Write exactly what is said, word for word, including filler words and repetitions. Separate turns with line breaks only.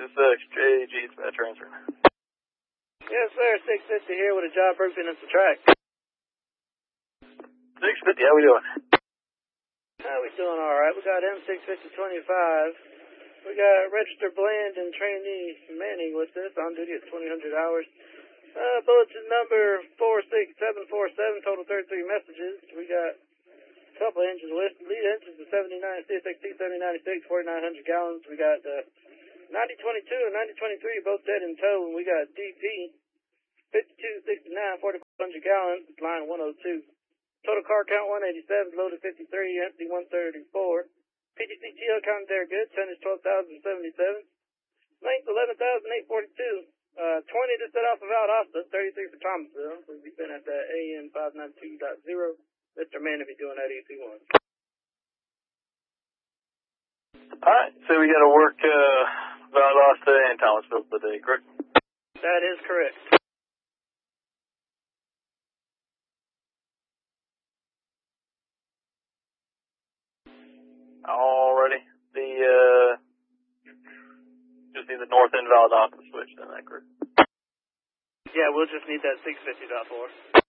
This is uh, J G's uh, transfer.
Yes, sir. six fifty here with a job broken into track.
six fifty, how we doing?
How we doing all right? We got M six fifty twenty-five. We got registered blend and trainee Manning with us on duty at twenty hundred hours. Uh, bulletin number four six seven four seven, total thirty-three messages. We got a couple engines listed. Lead engines the seventy-nine C S X T seventy ninety-six, forty-nine hundred gallons. We got uh, ninety twenty-two and ninety twenty-three both dead in tow. And we got D P fifty-two sixty-nine, forty-four hundred gallons, line one oh two. Total car count one eighty-seven, loaded fifty-three, empty one thirty-four. P T C T L count there good, tonnage twelve thousand seventy-seven. Length eleven thousand eight forty-two. Uh, twenty to set off of Valdosta, thirty-three for Thomasville. We've been at the A N five ninety-two point zero. Mister Man will be doing that E C one.
Alright, so we got to work uh, Valdosta and Thomasville today, correct?
That is correct.
Alrighty. The, uh, just need the north end Valdosta switch, then, that correct?
Yeah, we'll just need that six fifty point four.